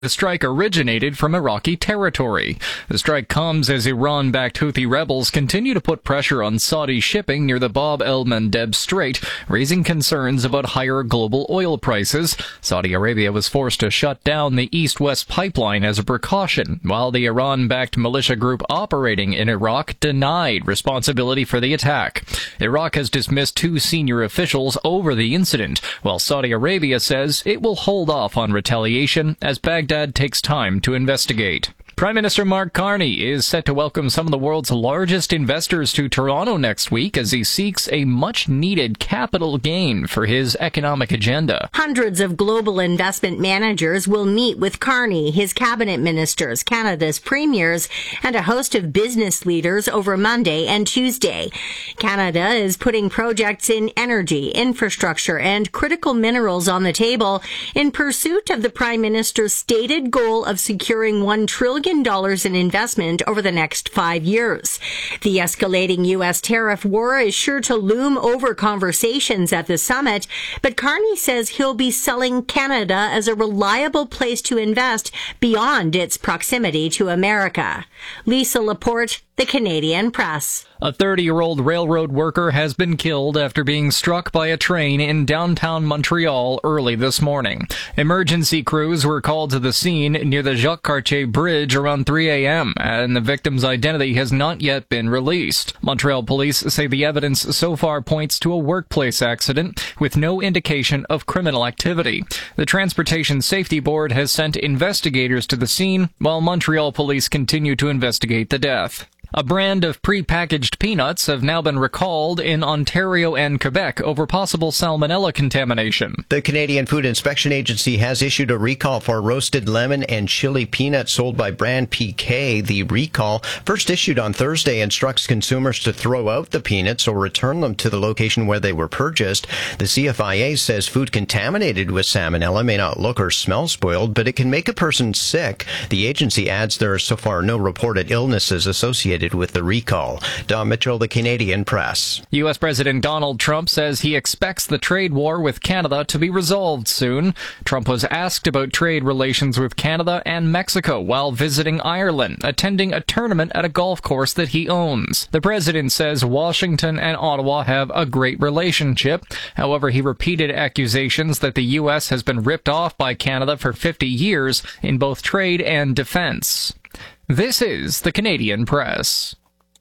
The strike originated from Iraqi territory. The strike comes as Iran-backed Houthi rebels continue to put pressure on Saudi shipping near the Bab el-Mandeb Strait, raising concerns about higher global oil prices. Saudi Arabia was forced to shut down the East-West pipeline as a precaution, while the Iran-backed militia group operating in Iraq denied responsibility for the attack. Iraq has dismissed 2 senior officials over the incident, while Saudi Arabia says it will hold off on retaliation as Baghdad takes time to investigate. Prime Minister Mark Carney is set to welcome some of the world's largest investors to Toronto next week as he seeks a much-needed capital gain for his economic agenda. Hundreds of global investment managers will meet with Carney, his cabinet ministers, Canada's premiers, and a host of business leaders over Monday and Tuesday. Canada is putting projects in energy, infrastructure, and critical minerals on the table in pursuit of the Prime Minister's stated goal of securing $1 trillion in investment over the next 5 years. The escalating U.S. tariff war is sure to loom over conversations at the summit, but Carney says he'll be selling Canada as a reliable place to invest beyond its proximity to America. Lisa Laporte, The Canadian Press. A 30-year-old railroad worker has been killed after being struck by a train in downtown Montreal early this morning. Emergency crews were called to the scene near the Jacques Cartier Bridge around 3 a.m., and the victim's identity has not yet been released. Montreal police say the evidence so far points to a workplace accident with no indication of criminal activity. The Transportation Safety Board has sent investigators to the scene, while Montreal police continue to investigate the death. A brand of pre-packaged peanuts have now been recalled in Ontario and Quebec over possible salmonella contamination. The Canadian Food Inspection Agency has issued a recall for roasted lemon and chili peanuts sold by brand PK. The recall, first issued on Thursday, instructs consumers to throw out the peanuts or return them to the location where they were purchased. The CFIA says food contaminated with salmonella may not look or smell spoiled, but it can make a person sick. The agency adds there are so far no reported illnesses associated with the recall. Don Mitchell, The Canadian Press. U.S. President Donald Trump says he expects the trade war with Canada to be resolved soon. Trump was asked about trade relations with Canada and Mexico while visiting Ireland, attending a tournament at a golf course that he owns. The president says Washington and Ottawa have a great relationship. However, he repeated accusations that the U.S. has been ripped off by Canada for 50 years in both trade and defense. This is The Canadian Press.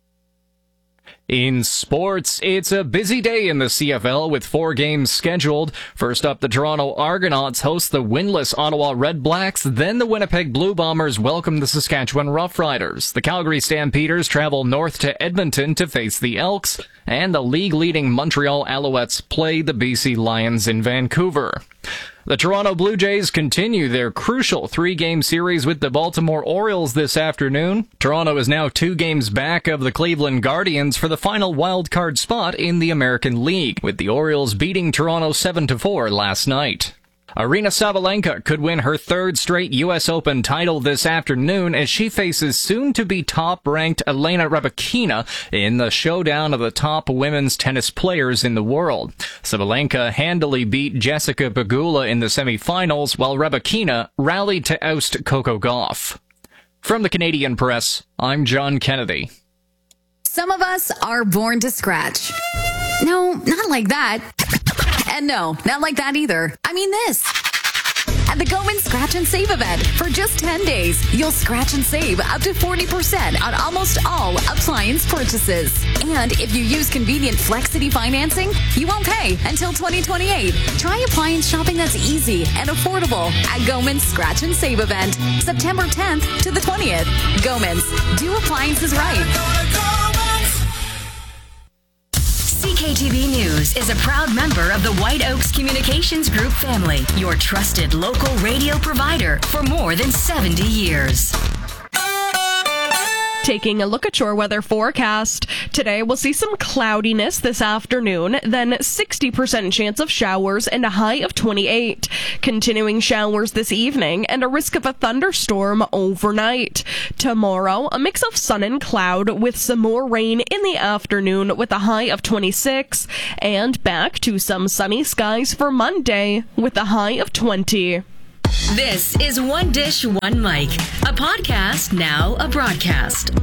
In sports, it's a busy day in the CFL with 4 games scheduled. First up, the Toronto Argonauts host the winless Ottawa Red Blacks. Then the Winnipeg Blue Bombers welcome the Saskatchewan Roughriders. The Calgary Stampeders travel north to Edmonton to face the Elks. And the league-leading Montreal Alouettes play the BC Lions in Vancouver. The Toronto Blue Jays continue their crucial 3-game series with the Baltimore Orioles this afternoon. Toronto is now 2 games back of the Cleveland Guardians for the final wild-card spot in the American League, with the Orioles beating Toronto 7-4 last night. Aryna Sabalenka could win her 3rd straight U.S. Open title this afternoon as she faces soon-to-be top-ranked Elena Rybakina in the showdown of the top women's tennis players in the world. Sabalenka handily beat Jessica Pegula in the semifinals, while Rybakina rallied to oust Coco Gauff. From the Canadian Press, I'm John Kennedy. Some of us are born to scratch. No, not like that. And no, not like that either. I mean this. At the Goman Scratch and Save event, for just 10 days, you'll scratch and save up to 40% on almost all appliance purchases. And if you use convenient Flexity financing, you won't pay until 2028. Try appliance shopping that's easy and affordable at Goman's Scratch and Save event, September 10th to the 20th. Goman's, do appliances right. CKTV News is a proud member of the White Oaks Communications Group family, your trusted local radio provider for more than 70 years. Taking a look at your weather forecast. Today, we'll see some cloudiness this afternoon, then 60% chance of showers and a high of 28. Continuing showers this evening and a risk of a thunderstorm overnight. Tomorrow, a mix of sun and cloud with some more rain in the afternoon with a high of 26. And back to some sunny skies for Monday with a high of 20. This is One Dish, One Mic, a podcast, now a broadcast.